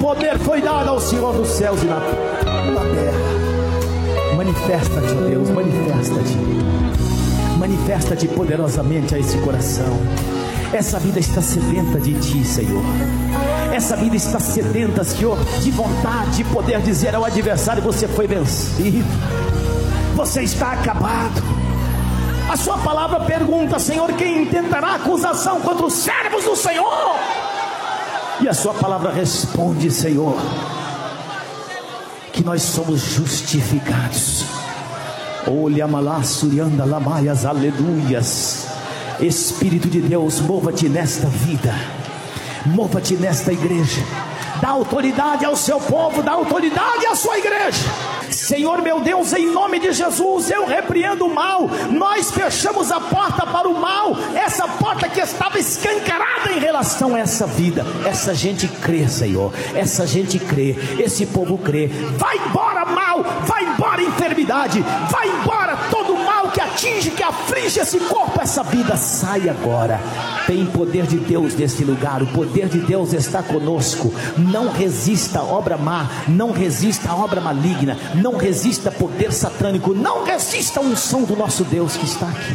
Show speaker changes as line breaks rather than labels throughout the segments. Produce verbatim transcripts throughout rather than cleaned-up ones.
poder foi dado ao Senhor dos céus e na, na terra. Manifesta-te, ó Deus, manifesta-te. Manifesta-te poderosamente a esse coração. Essa vida está sedenta de Ti, Senhor. Essa vida está sedenta, Senhor, de vontade, de poder dizer ao adversário: você foi vencido, você está acabado. A Sua palavra pergunta, Senhor, quem intentará acusação contra os servos do Senhor? E a Sua palavra responde, Senhor, que nós somos justificados. Olha, malassurianda, lamaias, aleluias. Espírito de Deus, mova-te nesta vida, mova-te nesta igreja, dá autoridade ao seu povo, dá autoridade à sua igreja. Senhor meu Deus, em nome de Jesus, eu repreendo o mal. Nós fechamos a porta para o mal, essa porta que estava escancarada em relação a essa vida. Essa gente crê, Senhor, essa gente crê, esse povo crê. Vai embora mal, vai embora enfermidade, vai embora todo mal que atinge, que aflige esse corpo, essa vida. Sai agora. Tem poder de Deus nesse lugar, o poder de Deus está conosco. Não resista a obra má, não resista a obra maligna, não resista a poder satânico, não resista a unção do nosso Deus que está aqui,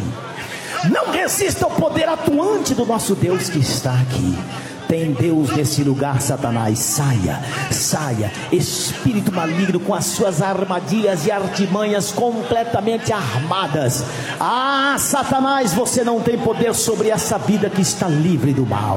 não resista ao poder atuante do nosso Deus que está aqui. Tem Deus nesse lugar, Satanás. Saia, saia, espírito maligno com as suas armadilhas e artimanhas completamente armadas. Ah, Satanás, você não tem poder sobre essa vida que está livre do mal.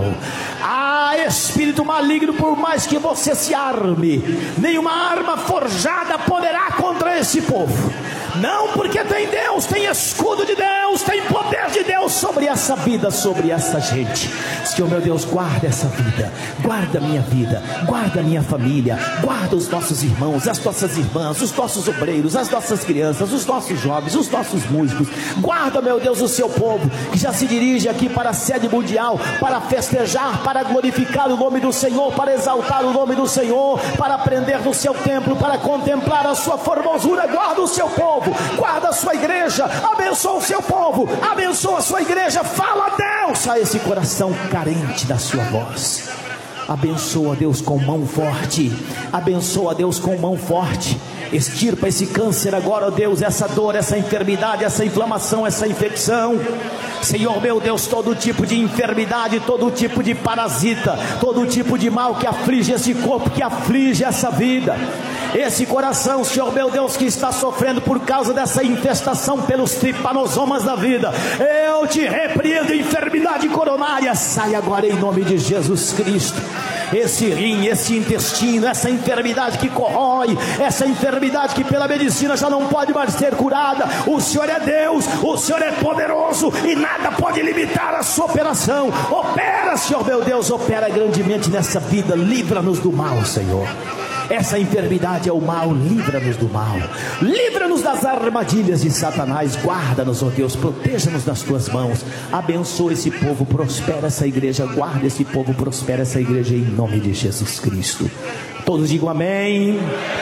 Ah, espírito maligno, por mais que você se arme, nenhuma arma forjada poderá contra esse povo. Não, porque tem Deus, tem escudo de Deus, tem poder de Deus sobre essa vida, sobre essa gente. Senhor meu Deus, guarda essa vida, guarda a minha vida, guarda a minha família, guarda os nossos irmãos, as nossas irmãs, os nossos obreiros, as nossas crianças, os nossos jovens, os nossos músicos. Guarda, meu Deus, o seu povo que já se dirige aqui para a sede mundial, para festejar, para glorificar o nome do Senhor, para exaltar o nome do Senhor, para aprender no seu templo, para contemplar a sua formosura. Guarda o seu povo, guarda a sua igreja, abençoa o seu povo, abençoa a sua igreja. Fala, Deus, a esse coração carente da sua voz. Abençoa, Deus, com mão forte. Abençoa, Deus, com mão forte. Extirpa esse câncer agora, ó Deus, essa dor, essa enfermidade, essa inflamação, essa infecção. Senhor meu Deus, todo tipo de enfermidade, todo tipo de parasita, todo tipo de mal que aflige esse corpo, que aflige essa vida, esse coração, Senhor meu Deus, que está sofrendo por causa dessa infestação pelos tripanosomas da vida, eu te repreendo, enfermidade coronária. Sai agora em nome de Jesus Cristo. Esse rim, esse intestino, essa enfermidade que corrói, essa enfermidade que pela medicina já não pode mais ser curada. O Senhor é Deus, o Senhor é poderoso e nada pode limitar a sua operação. Opera, Senhor meu Deus, opera grandemente nessa vida. Livra-nos do mal, Senhor. Essa enfermidade é o mal, livra-nos do mal, livra-nos das armadilhas de Satanás. Guarda-nos, ó Deus, proteja-nos nas tuas mãos. Abençoa esse povo, prospera essa igreja, guarda esse povo, prospera essa igreja em nome de Jesus Cristo. Todos digam amém.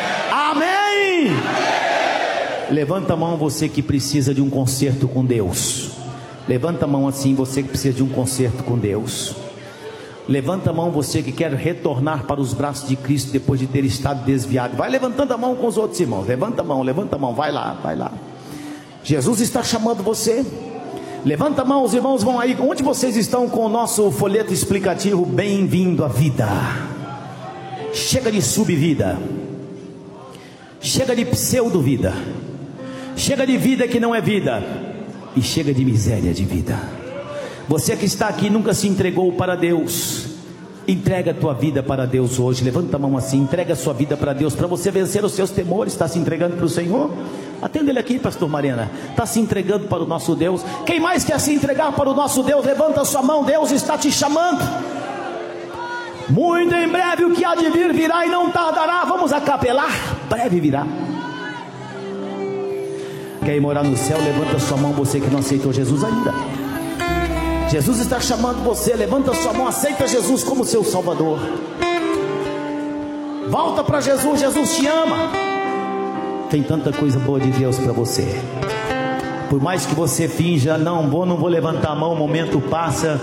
Amém. Levanta a mão, você que precisa de um concerto com Deus. Levanta a mão assim, você que precisa de um concerto com Deus. Levanta a mão, você que quer retornar para os braços de Cristo depois de ter estado desviado. Vai levantando a mão com os outros irmãos. Levanta a mão, levanta a mão, vai lá, vai lá. Jesus está chamando você. Levanta a mão, os irmãos vão aí. Onde vocês estão com o nosso folheto explicativo? Bem-vindo à vida. Chega de subvida, chega de pseudo-vida, chega de vida que não é vida, e chega de miséria de vida. Você que está aqui nunca se entregou para Deus, entrega a tua vida para Deus hoje. Levanta a mão assim, entrega a sua vida para Deus, para você vencer os seus temores. Está se entregando para o Senhor? Atenda ele aqui, pastor Mariana. Está se entregando para o nosso Deus? Quem mais quer se entregar para o nosso Deus? Levanta a sua mão, Deus está te chamando. Muito em breve o que há de vir virá e não tardará. Vamos acapelar, breve virá. Quer ir morar no céu? Levanta a sua mão, você que não aceitou Jesus ainda. Jesus está chamando você, levanta a sua mão, aceita Jesus como seu Salvador. Volta para Jesus, Jesus te ama. Tem tanta coisa boa de Deus para você. Por mais que você finja, não vou, não vou levantar a mão, o momento passa.